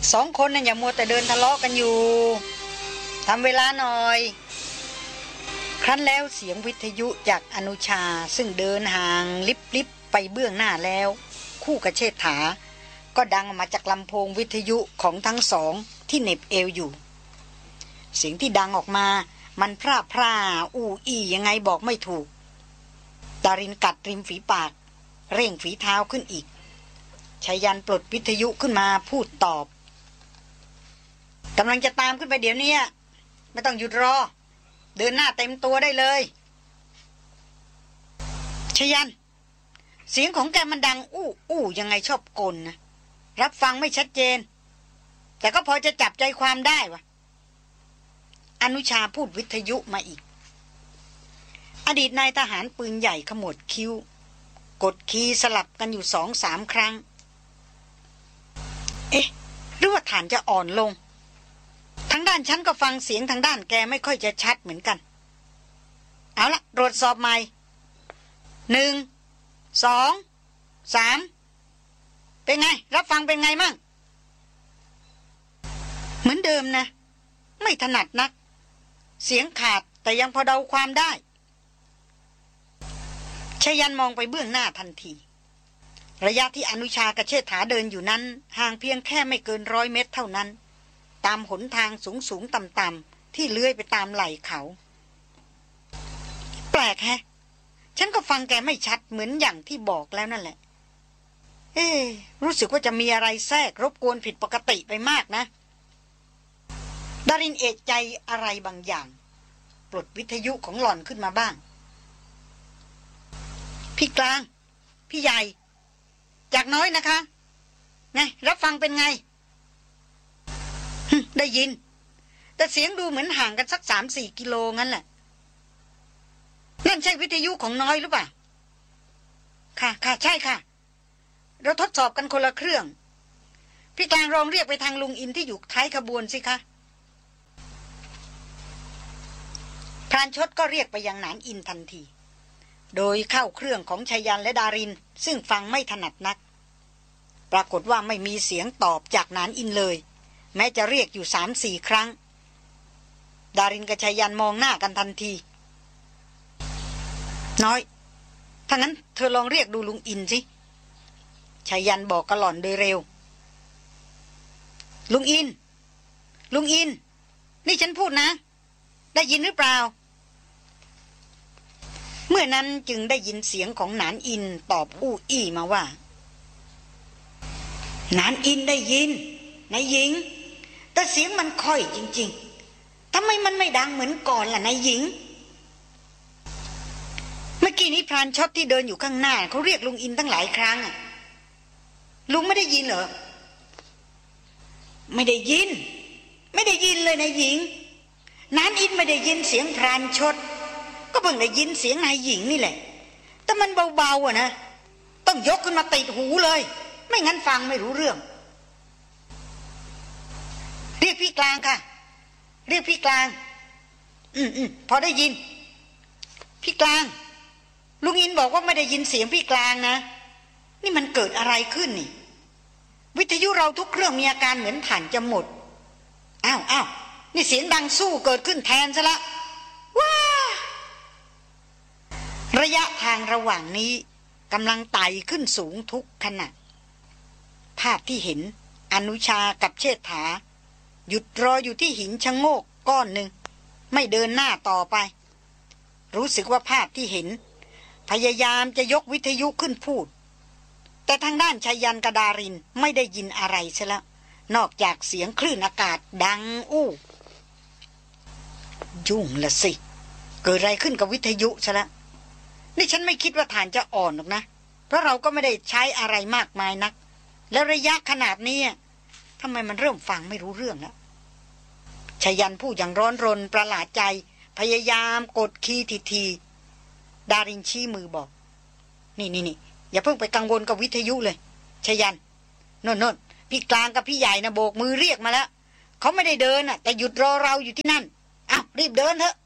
สองคนนั่นอย่ามัวแต่เดินทะเลาะกันอยู่ทำเวลาหน่อยครั้นแล้วเสียงวิทยุจากอนุชาซึ่งเดินห่างลิบไปเบื้องหน้าแล้วคู่กับเชษฐาก็ดังออกมาจากลำโพงวิทยุของทั้งสองที่เหน็บเอวอยู่เสียงที่ดังออกมามันพร่าอู้อี้ยังไงบอกไม่ถูกดารินกัดริมฝีปากเร่งฝีเท้าขึ้นอีกชายันปลดวิทยุขึ้นมาพูดตอบกำลังจะตามขึ้นไปเดี๋ยวนี้ไม่ต้องหยุดรอเดินหน้าเต็มตัวได้เลยชยันเสียงของแกมันดังอู้ยังไงชอบกลนะรับฟังไม่ชัดเจนแต่ก็พอจะจับใจความได้วะอนุชาพูดวิทยุมาอีกอดีตนายทหารปืนใหญ่ขมวดคิ้วกดคีย์สลับกันอยู่2-3 ครั้งเอ๊ะหรือว่าฐานจะอ่อนลงทางด้านฉันก็ฟังเสียงทางด้านแกไม่ค่อยจะชัดเหมือนกันเอาละตรวจสอบใหม่1 2 3เป็นไงรับฟังเป็นไงมั่งเหมือนเดิมนะไม่ถนัดนักเสียงขาดแต่ยังพอเดาความได้ชยันมองไปเบื้องหน้าทันทีระยะที่อนุชากับเชษฐาเดินอยู่นั้นห่างเพียงแค่ไม่เกิน100 เมตรเท่านั้นตามหนทางสูงต่ำๆที่เลื้อยไปตามไหล่เขาแปลกแฮะฉันก็ฟังแกไม่ชัดเหมือนอย่างที่บอกแล้วนั่นแหละรู้สึกว่าจะมีอะไรแทรกรบกวนผิดปกติไปมากนะดารินเอะใจอะไรบางอย่างปลดวิทยุของหล่อนขึ้นมาบ้างพี่กลางพี่ใหญ่จากน้อยนะคะไงรับฟังเป็นไงได้ยินแต่เสียงดูเหมือนห่างกันสัก3-4 กิโลงั้นแหละนั่นใช่วิทยุของน้อยหรือเปล่าค่ะใช่ค่ะเราทดสอบกันคนละเครื่องพี่กลางลองเรียกไปทางลุงอินที่อยู่ท้ายขบวนสิคะพรานชดก็เรียกไปยังหนานอินทันทีโดยเข้าเครื่องของชายันและดารินซึ่งฟังไม่ถนัดนักปรากฏว่าไม่มีเสียงตอบจากหนานอินเลยแม้จะเรียกอยู่ 3-4 ครั้งดารินกับชายันมองหน้ากันทันทีน้อยถ้างั้นเธอลองเรียกดูลุงอินสิชายันบอกกระหล่อนโดยเร็วลุงอินนี่ฉันพูดนะได้ยินหรือเปล่าเมื่อนั้นจึงได้ยินเสียงของหนานอินตอบอู้อี้มาว่าหนานอินได้ยินนายหญิงแต่เสียงมันค่อยจริงๆทำไมมันไม่ดังเหมือนก่อนล่ะนายหญิงเมื่อกี้นี้พรานช็อตที่เดินอยู่ข้างหน้าเขาเรียกลุงอินตั้งหลายครั้งลุงไม่ได้ยินเหรอไม่ได้ยินเลยนายหญิงนานอินไม่ได้ยินเสียงพรานชดก็เพิ่งได้ยินเสียงนายหญิงนี่แหละแต่มันเบาๆนะต้องยกขึ้นมาติดหูเลยไม่งั้นฟังไม่รู้เรื่องเรียกพี่กลางค่ะเรียกพี่กลางพอได้ยินพี่กลางลุงอินบอกว่าไม่ได้ยินเสียงพี่กลางนะนี่มันเกิดอะไรขึ้นนี่วิทยุเราทุกเครื่องมีอาการเหมือนถ่านจะหมดอ้าวนี่เสียงดังสู้เกิดขึ้นแทนซะละว้าระยะทางระหว่างนี้กำลังไต่ขึ้นสูงทุกขณะภาพที่เห็นอนุชากับเชษฐาหยุดรออยู่ที่หินชะโงกก้อนหนึ่งไม่เดินหน้าต่อไปรู้สึกว่าภาพที่เห็นพยายามจะยกวิทยุขึ้นพูดแต่ทางด้านชายันกดารินไม่ได้ยินอะไรซะแล้วนอกจากเสียงคลื่นอากาศดังอู้ยุ่งละสิเกิดอะไรขึ้นกับวิทยุซะแล้วนี่ฉันไม่คิดว่าฐานจะอ่อนหรอกนะเพราะเราก็ไม่ได้ใช้อะไรมากมายนักแล้วระยะขนาดนี้ทำไมมันเริ่มฟังไม่รู้เรื่องแล้วชายันพูดอย่างร้อนรนประหลาดใจพยายามกดคีย์ทีดารินชี้มือบอกนี่อย่าเพิ่งไปกังวลกับวิทยุเลยชายันโน่นพี่กลางกับพี่ใหญ่นะโบกมือเรียกมาแล้วเขาไม่ได้เดินแต่หยุดรอเราอยู่ที่นั่นอ้าวรีบเดินเถอะ